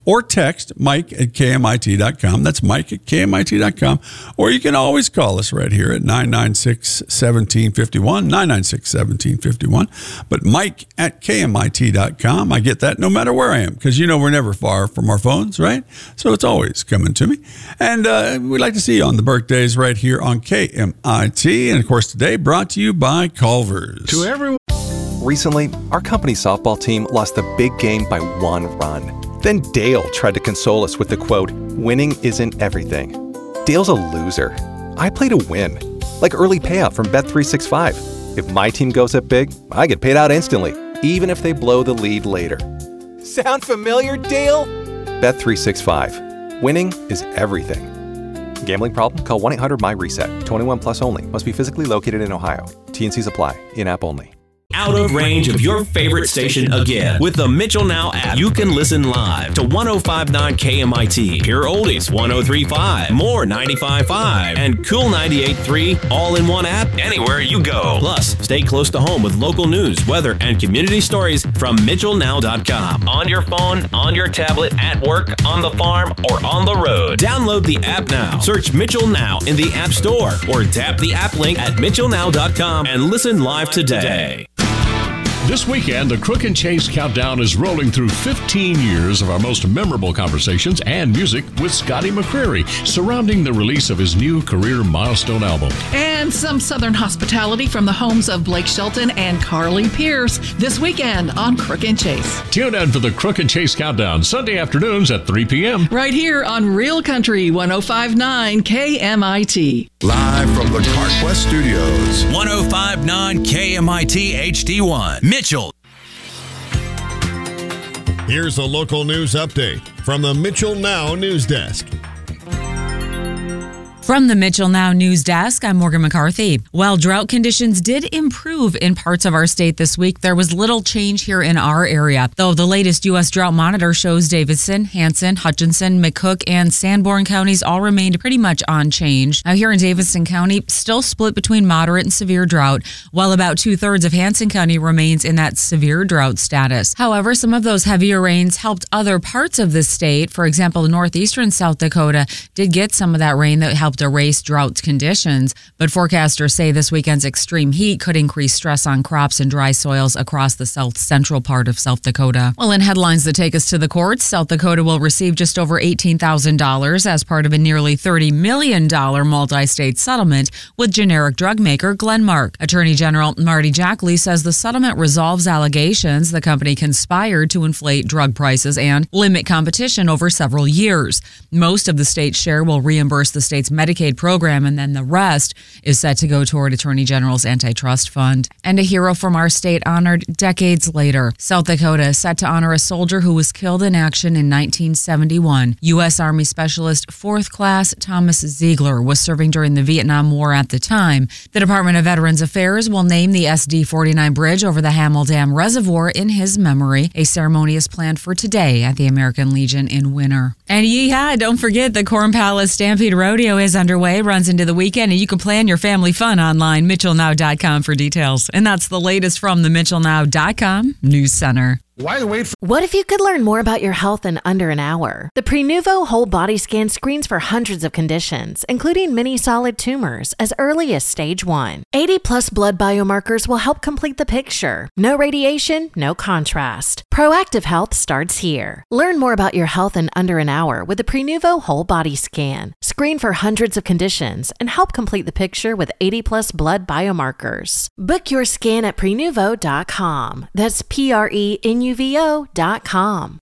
or text Mike at KMIT.com. That's Mike at KMIT.com. Or you can always call us right here at 996-1751, 996-1751. But Mike at KMIT.com. I get that no matter where I am, because we're never far from our phones, right? So it's always coming to me. And we'd like to see you on the birthdays right here on KMIT. And, of course, today brought to you by Culver's. To everyone. Recently, our company softball team lost the big game by 1 run. Then Dale tried to console us with the quote, "Winning isn't everything." Dale's a loser. I play to win. Like early payout from Bet365. If my team goes up big, I get paid out instantly, even if they blow the lead later. Sound familiar, Dale? Bet365. Winning is everything. Gambling problem? Call 1-800-MY-RESET. 21 plus only. Must be physically located in Ohio. T&Cs apply. In-app only. Out of range of your favorite station again. With the Mitchell Now app, you can listen live to 105.9 KMIT, Pure Oldies 103.5, More 95.5, and Cool 98.3, all in one app anywhere you go. Plus, stay close to home with local news, weather, and community stories from MitchellNow.com. On your phone, on your tablet, at work, on the farm, or on the road. Download the app now. Search Mitchell Now in the App Store or tap the app link at MitchellNow.com and listen live today. This weekend, the Crook and Chase Countdown is rolling through 15 years of our most memorable conversations and music with Scotty McCreery surrounding the release of his new career milestone album. And some Southern hospitality from the homes of Blake Shelton and Carly Pierce this weekend on Crook and Chase. Tune in for the Crook and Chase Countdown Sunday afternoons at 3 p.m. Right here on Real Country 105.9 KMIT. Live from the CarQuest Studios. 105.9 KMIT HD1. Mitchell. Here's a local news update from the Mitchell Now News Desk. From the Mitchell Now News Desk, I'm Morgan McCarthy. While drought conditions did improve in parts of our state this week, there was little change here in our area. Though the latest U.S. Drought Monitor shows Davidson, Hanson, Hutchinson, McCook, and Sanborn counties all remained pretty much unchanged. Now here in Davidson County, still split between moderate and severe drought, while about 2/3 of Hanson County remains in that severe drought status. However, some of those heavier rains helped other parts of the state. For example, northeastern South Dakota did get some of that rain that helped erase drought conditions, but forecasters say this weekend's extreme heat could increase stress on crops and dry soils across the south central part of South Dakota. Well, in headlines that take us to the courts, South Dakota will receive just over $18,000 as part of a nearly $30 million multi-state settlement with generic drug maker Glenmark. Attorney General Marty Jackley says the settlement resolves allegations the company conspired to inflate drug prices and limit competition over several years. Most of the state's share will reimburse the state's Medicaid program, and then the rest is set to go toward Attorney General's antitrust fund. And a hero from our state honored decades later. South Dakota is set to honor a soldier who was killed in action in 1971. U.S. Army Specialist 4th Class Thomas Ziegler was serving during the Vietnam War at the time. The Department of Veterans Affairs will name the SD-49 bridge over the Hamel Dam Reservoir in his memory. A ceremony is planned for today at the American Legion in Winter. And yeehaw, don't forget the Corn Palace Stampede Rodeo is underway, runs into the weekend, and you can plan your family fun online, MitchellNow.com for details. And that's the latest from the MitchellNow.com News Center. Why wait for... What if you could learn more about your health in under an hour? The Prenuvo Whole Body Scan screens for hundreds of conditions, including many solid tumors, as early as stage 1. 80-plus blood biomarkers will help complete the picture. No radiation, no contrast. Proactive health starts here. Learn more about your health in under an hour with the Prenuvo Whole Body Scan. Screen for hundreds of conditions and help complete the picture with 80-plus blood biomarkers. Book your scan at Prenuvo.com. That's PRENUVO.com.